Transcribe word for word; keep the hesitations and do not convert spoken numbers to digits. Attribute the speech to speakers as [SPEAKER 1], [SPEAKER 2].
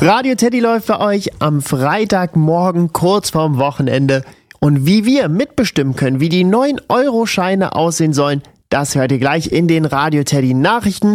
[SPEAKER 1] Radio Teddy läuft für euch am Freitagmorgen kurz vorm Wochenende. Und wie wir mitbestimmen können, wie die neun Euro Scheine aussehen sollen, das hört ihr gleich in den Radio Teddy Nachrichten.